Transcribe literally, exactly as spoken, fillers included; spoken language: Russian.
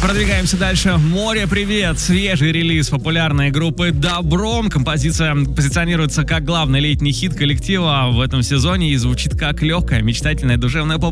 продвигаемся дальше. «Море, привет». Свежий релиз популярной группы «Добром». Композиция позиционируется как главный летний хит коллектива в этом сезоне и звучит как легкая, мечтательная, душевная поп